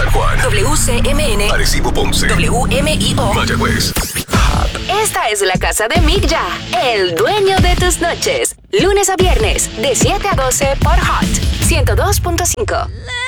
San Juan, WCMN, Arecibo, Ponce, WMIO, Mayagüez. Esta es la casa de Migya, el dueño de tus noches. Lunes a viernes, de 7 a 12 por Hot 102.5.